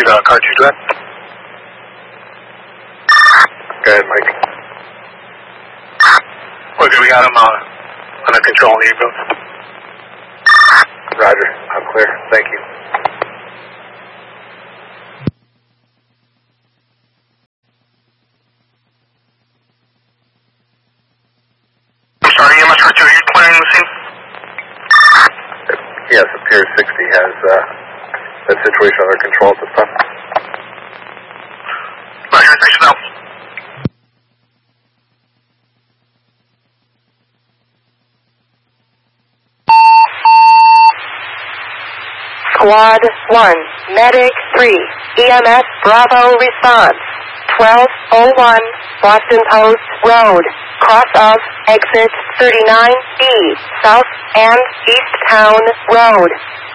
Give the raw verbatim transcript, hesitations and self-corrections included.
to the car two drive. Go ahead, Mike. Okay, we got him uh, under control on the Eagles. Roger, I'm clear. Thank you. I'm sorry, E M S R two, are you clearing the scene? Yes, the Pier sixty has uh, that situation under control at this time. Roger, thanks for help. Squad one, Medic three, E M S Bravo response, twelve oh one Boston Post Road, cross of exit thirty-nine E, South and East Town Road.